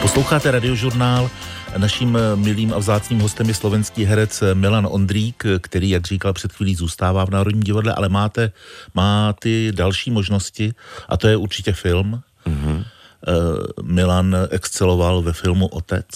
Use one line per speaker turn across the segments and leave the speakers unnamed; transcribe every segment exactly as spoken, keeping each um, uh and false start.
Posloucháte Radiožurnál. Naším milým a vzácným hostem je slovenský herec Milan Ondrík, který, jak říkal před chvílí, zůstává v Národním divadle, ale máte, má ty další možnosti a to je určitě film. Mm-hmm. Milan exceloval ve filmu Otec.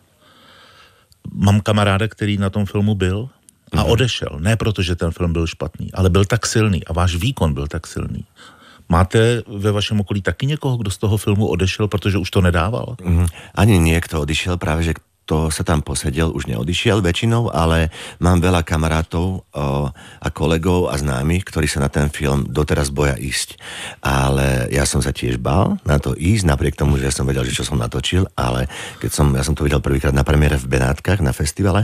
Mám kamaráda, který na tom filmu byl a mm-hmm. odešel. Ne proto, že ten film byl špatný, ale byl tak silný a váš výkon byl tak silný. Máte ve vašem okolí taky někoho, kdo z toho filmu odešel, protože už to nedával?
Mm, ani niekto odišiel, práve že kto sa tam posedel, už neodišiel väčšinou, ale mám veľa kamarátov o, a kolegov a známych, ktorí sa na ten film doteraz boja ísť. Ale ja som sa tiež bál na to ísť, napriek tomu, že ja som vedel, že čo som natočil, ale keď som, ja som to videl prvýkrát na premiére v Benátkach na festivale,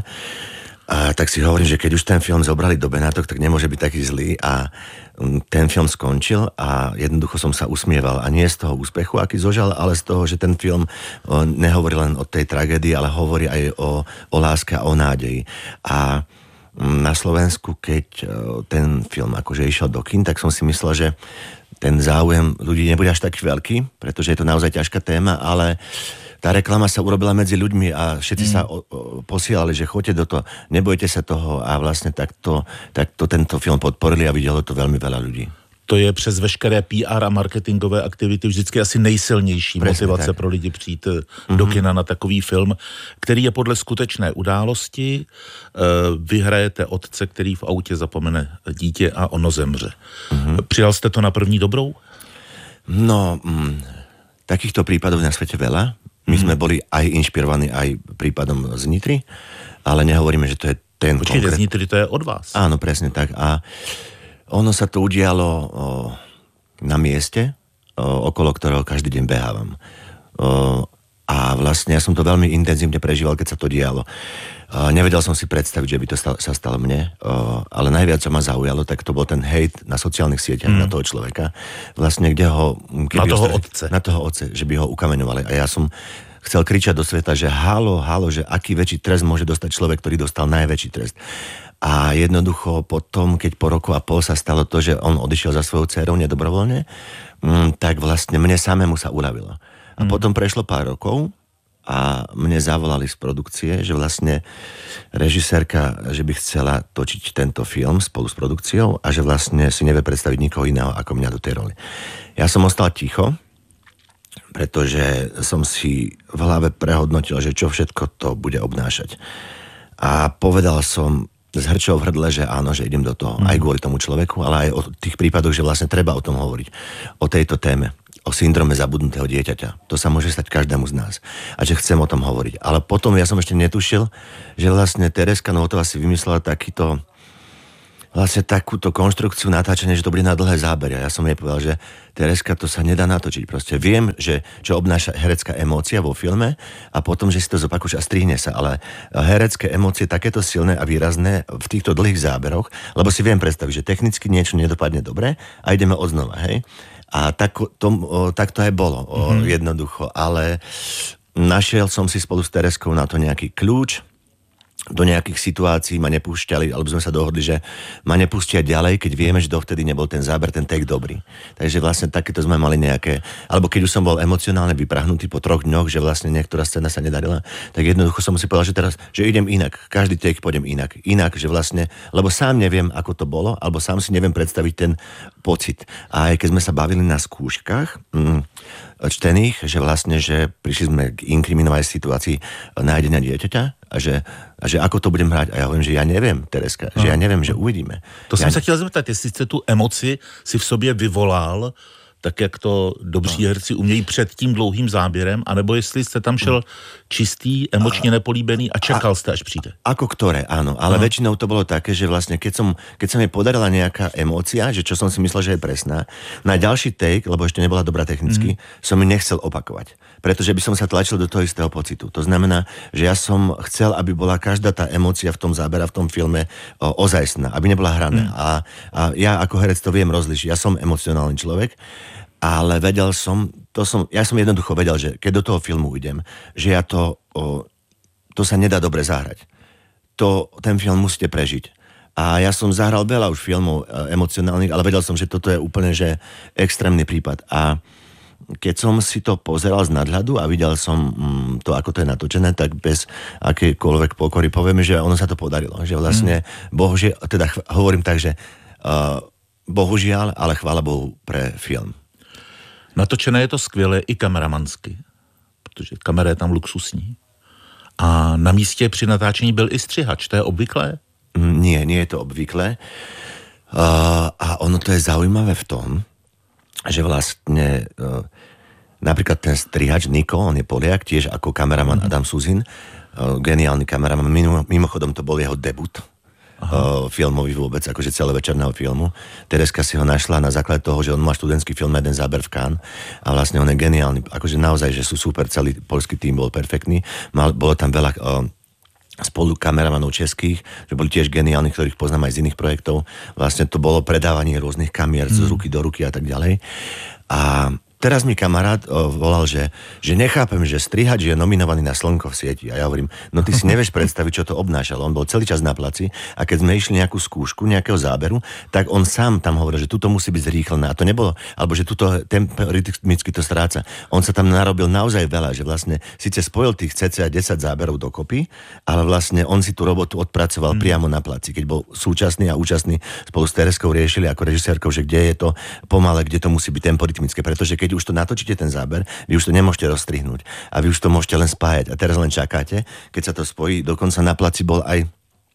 a tak si hovorím, že keď už ten film zobrali do Benátok, tak nemôže byť taký zlý a ten film skončil a jednoducho som sa usmieval a nie z toho úspechu, aký zožal, ale z toho, že ten film nehovorí len o tej tragédii, ale hovorí aj o, o láske a o nádeji. A na Slovensku, keď ten film akože išiel do kín, tak som si myslel, že ten záujem ľudí nebude až taký veľký, pretože je to naozaj ťažká téma, ale tá reklama sa urobila medzi ľuďmi a všetci mm. sa o, o, posielali, že choďte do toho, nebojte sa toho a vlastne takto, takto tento film podporili a videlo to veľmi veľa ľudí.
To je přes veškeré P R a marketingové aktivity vždycky asi nejsilnější Presne motivace tak. Pro lidi přijít mm-hmm. do kina na takový film, který je podle skutečné události. Vy hrajete otce, který v autě zapomene dítě a ono zemře. Mm-hmm. Přijal jste to na první dobrou?
No, mm, takýchto prípadov na svete veľa. My mm-hmm. sme boli aj inšpirovaní aj prípadom z Nitry, ale nehovoríme, že to je ten
Určite
konkrét...
z Nitry to je od vás.
Áno, presne tak. A ono sa to udialo o, na mieste, o, okolo ktorého každý deň behávam. O, a vlastne ja som to veľmi intenzívne prežíval, keď sa to dialo. O, nevedel som si predstaviť, že by to stalo, sa stalo mne, o, ale najviac, čo ma zaujalo, tak to bol ten hejt na sociálnych sieťach mm. na toho človeka. Vlastne, kde ho...
Na toho
ostali,
otce.
Na toho otce, že by ho ukameňovali. A ja som chcel kričať do sveta, že halo, halo, že aký väčší trest môže dostať človek, ktorý dostal najväčší trest. A jednoducho potom, keď po roku a pol sa stalo to, že on odišiel za svojou dcerou nedobrovoľne, tak vlastne mne samému sa uľavilo. A mm. potom prešlo pár rokov a mne zavolali z produkcie, že vlastne režisérka, že by chcela točiť tento film spolu s produkciou a že vlastne si nevie predstaviť nikoho iného ako mňa do tej roli. Ja som ostal ticho, pretože som si v hlave prehodnotil, že čo všetko to bude obnášať. A povedal som s hrčou v hrdle, že áno, že idem do toho. Mm. Aj kvôli tomu človeku, ale aj o tých prípadoch, že vlastne treba o tom hovoriť. O tejto téme. O syndrome zabudnutého dieťaťa. To sa môže stať každému z nás. A že chcem o tom hovoriť. Ale potom ja som ešte netušil, že vlastne Tereska Novotná si vymyslela takýto vlastne takúto konštrukciu natáčania, že to bude na dlhé zábery. Ja som jej povedal, že Tereska, to sa nedá natočiť. Proste viem, že čo obnáša herecká emócia vo filme a potom, že si to zopakuješ a strihne sa. Ale herecké emócie takéto silné a výrazné v týchto dlhých záberoch, lebo si viem predstaviť, že technicky niečo nedopadne dobre a ideme odznova, hej? A tak to, tak to aj bolo, mm-hmm. jednoducho. Ale našiel som si spolu s Tereskou na to nejaký kľúč, do nejakých situácií ma nepúšťali, alebo sme sa dohodli, že ma nepustia ďalej, keď vieme, že dovtedy nebol ten záber, ten take dobrý. Takže vlastne takéto sme mali nejaké, alebo keď už som bol emocionálne vyprahnutý po troch dňoch, že vlastne niektorá scéna sa nedarila, tak jednoducho som si povedal, že teraz, že idem inak, každý take pôjdem inak. Inak, že vlastne, lebo sám neviem, ako to bolo, alebo sám si neviem predstaviť ten pocit. A aj keď sme sa bavili na skúškach, mm, čtených, že vlastne, že prišli sme k inkriminovej situácii nájdenia dieťaťa a že, a že ako to budem hrať. A ja hovorím, že ja neviem, Tereska, no. že ja neviem, že uvidíme.
To
ja
jsem se chtěl zeptat, jestli jste tu emoci si v sobě vyvolal, tak jak to dobří no. herci umějí před tím dlouhým záběrem, anebo jestli jste tam šel čistý, emočně nepolíbený a čekal jste, až přijde.
Ako ktoré, áno. Ale no. väčšinou to bolo také, že vlastne keď som, keď sa mi podarila nejaká emócia, že čo som si myslel, že je presná, na ďalší take, lebo ešte nebola dobrá technicky, mm. som mi nechcel opakovať. Pretože by som sa tlačil do toho istého pocitu. To znamená, že ja som chcel, aby bola každá tá emócia v tom zábere, v tom filme o, ozajstná, aby nebola hraná. Mm. A, a ja ako herec to viem rozlišiť. Ja som emocionálny človek, ale vedel som, to som, ja som jednoducho vedel, že keď do toho filmu idem, že ja to, o, to sa nedá dobre zahrať. To, ten film musíte prežiť. A ja som zahral veľa už filmov e, emocionálnych, ale vedel som, že toto je úplne že extrémny prípad. A keď som si to pozeral z nadhľadu a videl som mm, to, ako to je natočené, tak bez akékoľvek pokory poviem, že ono sa to podarilo. Že vlastne, mm. bohužiaľ, teda ch- hovorím tak, že uh, bohužiaľ, ale chvála Bohu pre film.
Natočené je to skvěle i kameramansky, protože kamera je tam luxusní. A na místě při natáčení byl i střihač, to je obvyklé?
Nie, nie je to obvyklé. Uh, a ono to je zaujímavé v tom, že vlastne uh, napríklad ten strihač Niko, on je Poliak, tiež ako kameraman Adam Suzin, uh, geniálny kameraman, mimo, mimochodom to bol jeho debut uh, filmový vôbec, akože celovečerného filmu. Tereska si ho našla na základe toho, že on má študentský film jeden záber v Cannes a vlastne on je geniálny, akože naozaj, že sú super, celý poľský tím bol perfektný, Mal, bolo tam veľa uh, spolu kameramanov českých, že boli tiež geniálni, ktorých poznám aj z iných projektov. Vlastne to bolo predávanie rôznych kamier mm. z ruky do ruky a tak ďalej. A teraz mi kamarát o, volal, že, že nechápem, že strihač je nominovaný na Slnko v sieti. A ja hovorím, no ty si nevieš predstaviť, čo to obnášalo. On bol celý čas na placi a keď sme išli nejakú skúšku, nejakého záberu, tak on sám tam hovoril, že tuto musí byť zrýchlené. A to nebolo, alebo že tuto temporitmicky to stráca. On sa tam narobil naozaj veľa, že vlastne síce spojil tých cca desať záberov dokopy, ale vlastne on si tú robotu odpracoval hmm. priamo na placi. Keď bol súčasný a účastný, spolu s Tereskou riešili ako režisérkou, že kde je to pomalé, kde to musí byť temporitmické, pretože keď už to natočíte ten záber, vy už to nemôžete rozstrihnúť a vy už to môžete len spájať a teraz len čakáte, keď sa to spojí. Dokonca na placi bol aj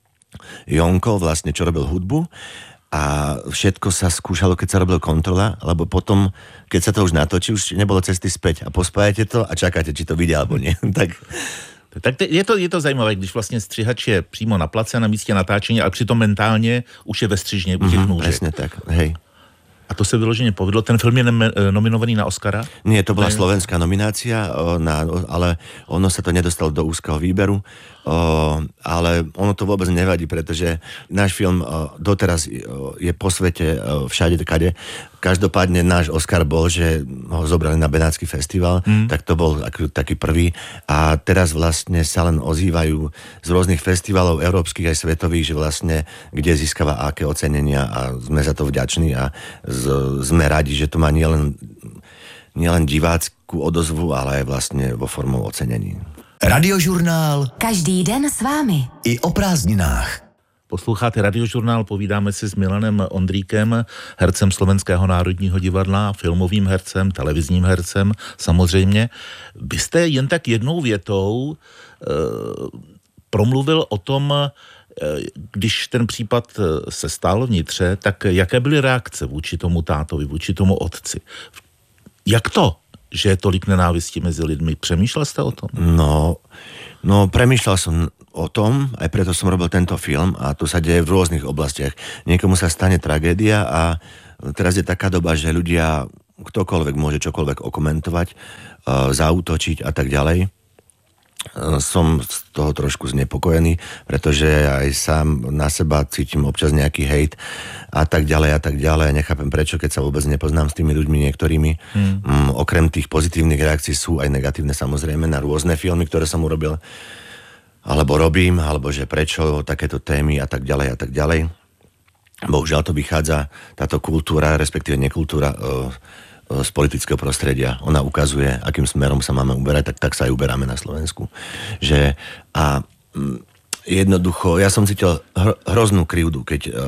Jonko, vlastne čo robil hudbu a všetko sa skúšalo, keď sa robil kontrola, lebo potom, keď sa to už natočí, už nebolo cesty späť a pospájate to a čakáte, či to vidia alebo nie. tak
Tak je to, je to zajímavé, když vlastně střihač je přímo na place, na místě natáčení, ale přitom mentálně už je ve střižně u těch
mm-hmm,
nůžek.
Presne tak, hej.
A to se vyloženě povedlo. Ten film je nominovaný na Oscara?
Nie, to bola ne... slovenská nominácia, o, na, o, ale ono sa to nedostalo do úzkeho výberu. O, ale ono to vôbec nevadí, pretože náš film o, doteraz o, je po svete o, všade, kade. Každopádne náš Oscar bol, že ho zobrali na Benátsky festival, mm. tak to bol ako, taký prvý. A teraz vlastne sa len ozývajú z rôznych festivalov, európskych aj svetových, že vlastne kde získava aké ocenenia a sme za to vďační a z, sme radi, že to má nielen, nielen diváckú odozvu, ale aj vlastne vo formou ocenení.
Radiožurnál.
Každý den s vámi.
I o prázdninách.
Posloucháte Radiožurnál, povídáme si s Milanem Ondríkem, hercem Slovenského národního divadla, filmovým hercem, televizním hercem, samozřejmě. Vy jste jen tak jednou větou e, promluvil o tom, e, když ten případ se stál vnitře, tak jaké byly reakce vůči tomu tátovi, vůči tomu otci? Jak to, že je tolik nenávisti mezi lidmi? Přemýšlel jste o tom?
No, no premýšľal som o tom, aj preto som robil tento film a to sa deje v rôznych oblastiach. Niekomu sa stane tragédia a teraz je taká doba, že ľudia, ktokoľvek môže čokoľvek okomentovať, uh, zaútočiť a tak ďalej. Uh, som z toho trošku znepokojený, pretože aj sám na seba cítim občas nejaký hejt a tak ďalej a tak ďalej. Nechápem prečo, keď sa vôbec nepoznám s tými ľuďmi niektorými. Hmm. Um, okrem tých pozitívnych reakcií sú aj negatívne samozrejme na rôzne filmy, ktoré som urobil alebo robím, alebo že prečo takéto témy a tak ďalej a tak ďalej. Bohužiaľ to vychádza, táto kultúra, respektíve nekultúra e, e, z politického prostredia. Ona ukazuje, akým smerom sa máme uberať, tak, tak sa aj uberáme na Slovensku. Že, a m, jednoducho, ja som cítil hro, hroznú krivdu, keď, e,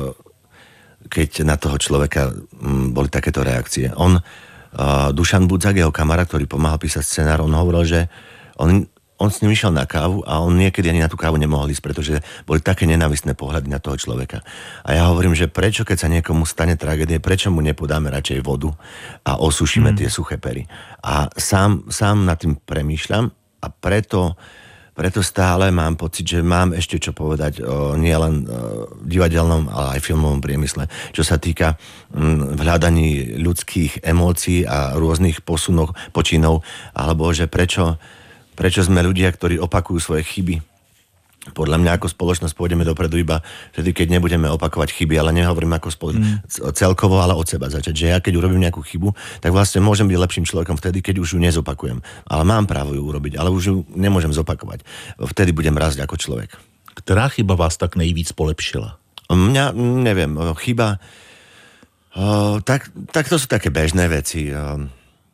keď na toho človeka m, boli takéto reakcie. On, e, Dušan Budzak, jeho kamarát, ktorý pomáhal písať scenár, on hovoril, že on On s ním išiel na kávu a on niekedy ani na tú kávu nemohol ísť, pretože boli také nenávistné pohľady na toho človeka. A ja hovorím, že prečo, keď sa niekomu stane tragédie, prečo mu nepodáme radšej vodu a osušíme mm. tie suché pery. A sám, sám nad tým premýšľam a preto, preto stále mám pocit, že mám ešte čo povedať o nielen v divadelnom, ale aj filmovom priemysle, čo sa týka v hľadaní ľudských emócií a rôznych posunov, počinov, alebo že prečo Prečo sme ľudia, ktorí opakujú svoje chyby? Podľa mňa ako spoločnosť pôjdeme dopredu iba vtedy, keď nebudeme opakovať chyby, ale nehovorím ako spoločnosť mm. celkovo, ale od seba začať. Že ja keď urobím nejakú chybu, tak vlastne môžem byť lepším človekom vtedy, keď už ju nezopakujem. Ale mám právo ju urobiť, ale už ju nemôžem zopakovať. Vtedy budem rásť ako človek.
Ktorá chyba vás tak nejvíc polepšila?
Mňa, neviem, chyba... O, tak, tak to sú také bežné veci. O,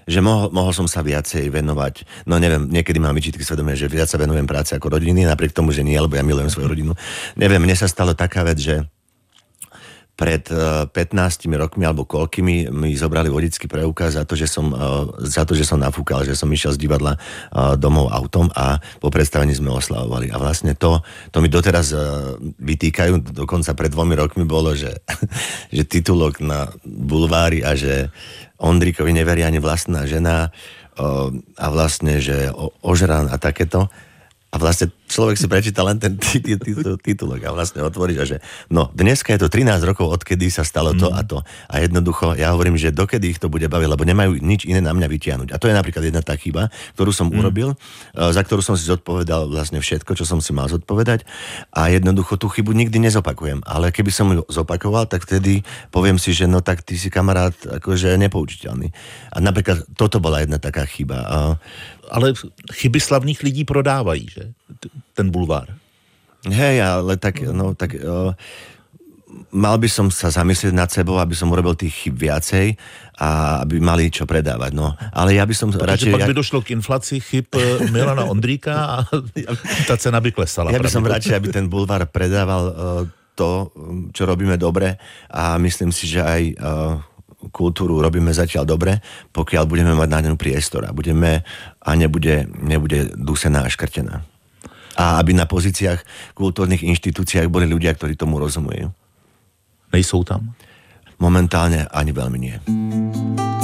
že mohol, mohol som sa viacej venovať, no neviem, niekedy mám vyčítky svedomia, že viac sa venujem práci ako rodiny, napriek tomu, že nie, lebo ja milujem svoju rodinu. Neviem, mne sa stalo taká vec, že pred pätnástimi rokmi alebo koľkými mi zobrali vodický preukaz za to, že som, za to, že som nafúkal, že som išiel z divadla domov autom a po predstavení sme oslavovali. A vlastne to, to mi doteraz vytýkajú, dokonca pred dvomi rokmi bolo, že, že titulok na bulvári a že Ondríkovi neverí ani vlastná žena a vlastne, že ožran a takéto. A vlastne človek si prečíta len ten titulok a vlastne otvorí, že no, dneska je to trinásť rokov, odkedy sa stalo to a to. A jednoducho, ja hovorím, že dokedy ich to bude baviť, lebo nemajú nič iné na mňa vytiahnuť. A to je napríklad jedna tá chyba, ktorú som mm. urobil, za ktorú som si zodpovedal vlastne všetko, čo som si mal zodpovedať. A jednoducho tú chybu nikdy nezopakujem. Ale keby som ju zopakoval, tak vtedy poviem si, že no tak ty si kamarát akože nepoučiteľný. A napríklad toto bola jedna taká chyba. A
ale chyby slavných lidí prodávají, že? Ten bulvár.
Hej, ale tak, no, tak uh, mal by som sa zamyslieť nad sebou, aby som urobil tých chyb viacej a aby mali čo predávať, no. Ale ja by som
Protože
radšej...
pak
ja...
by došlo k inflaci chyb Milana Ondríka a tá cena by klesala.
Ja by som radšej, aby ten bulvár predával uh, to, čo robíme dobre a myslím si, že aj... Uh, kultúru robíme zatiaľ dobre, pokiaľ budeme mať na ňu priestor a budeme a nebude, nebude dusená a škrtená. A aby na pozíciách kultúrnych inštitúciách boli ľudia, ktorí tomu rozumejú.
Nejsou tam?
Momentálne ani veľmi nie.